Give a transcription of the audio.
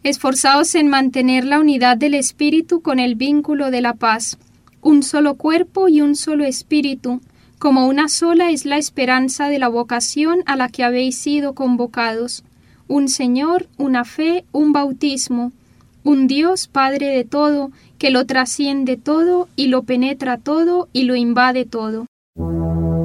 Esforzaos en mantener la unidad del Espíritu con el vínculo de la paz. Un solo cuerpo y un solo Espíritu, como una sola es la esperanza de la vocación a la que habéis sido convocados. Un Señor, una fe, un bautismo, un Dios Padre de todo, que lo trasciende todo y lo penetra todo y lo invade todo.